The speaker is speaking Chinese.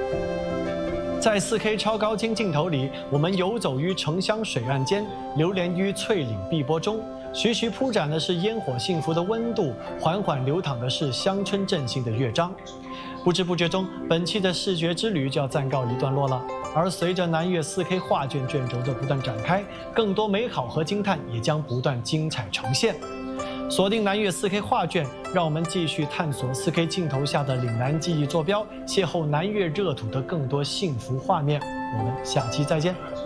在 4K 超高清镜头里，我们游走于城乡水岸间，流连于翠岭碧波中。徐徐铺展的是烟火幸福的温度，缓缓流淌的是乡村振兴的乐章。不知不觉中，本期的视觉之旅就要暂告一段落了。而随着南粤 4K 画卷卷轴的不断展开，更多美好和惊叹也将不断精彩呈现。锁定南粤 4K 画卷，让我们继续探索 4K 镜头下的岭南记忆坐标，邂逅南粤热土的更多幸福画面。我们下期再见。